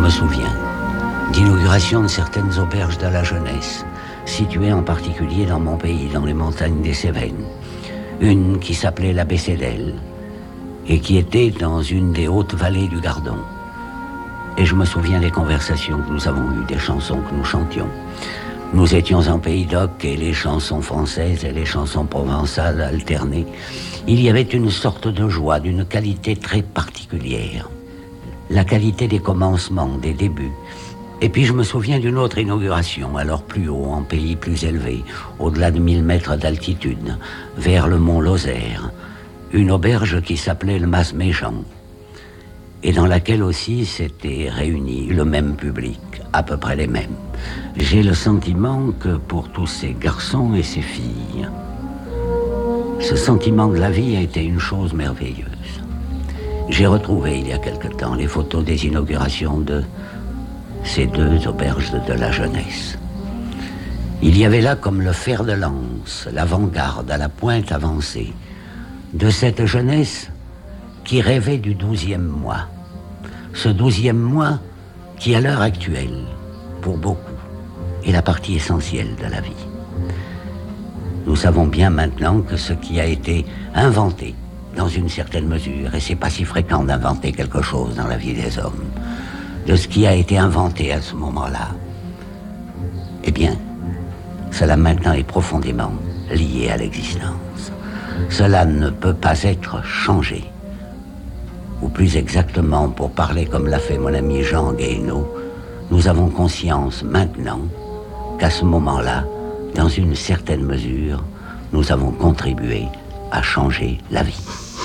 me souviens d'inauguration de certaines auberges de la jeunesse, situées en particulier dans mon pays, dans les montagnes des Cévennes. Une qui s'appelait la Bécédelle et qui était dans une des hautes vallées du Gardon. Et je me souviens des conversations que nous avons eues, des chansons que nous chantions. Nous étions en Pays d'Oc et les chansons françaises et les chansons provençales alternées. Il y avait une sorte de joie, d'une qualité très particulière. La qualité des commencements, des débuts. Et puis je me souviens d'une autre inauguration, alors plus haut, en pays plus élevé, au-delà de 1000 mètres d'altitude, vers le mont Lozère. Une auberge qui s'appelait le Mas-Méjean, et dans laquelle aussi s'était réuni le même public, à peu près les mêmes. J'ai le sentiment que pour tous ces garçons et ces filles, ce sentiment de la vie a été une chose merveilleuse. J'ai retrouvé il y a quelque temps les photos des inaugurations de ces deux auberges de la jeunesse. Il y avait là comme le fer de lance, l'avant-garde à la pointe avancée, de cette jeunesse qui rêvait du 12e mois. Ce 12e mois qui, à l'heure actuelle, pour beaucoup, est la partie essentielle de la vie. Nous savons bien maintenant que ce qui a été inventé, dans une certaine mesure, et c'est pas si fréquent d'inventer quelque chose dans la vie des hommes, de ce qui a été inventé à ce moment-là, eh bien, cela maintenant est profondément lié à l'existence. Cela ne peut pas être changé. Ou plus exactement, pour parler comme l'a fait mon ami Jean Guéhenno, nous avons conscience maintenant qu'à ce moment-là, dans une certaine mesure, nous avons contribué à changer la vie.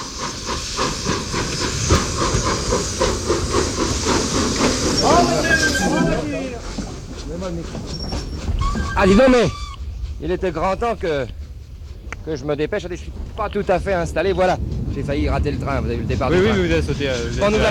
Ah, dis donc, mais il était grand temps que je me dépêche. Allez, je suis pas tout à fait installé, voilà. J'ai failli rater le train, vous avez vu le départ du train. Oui, vous avez sauté.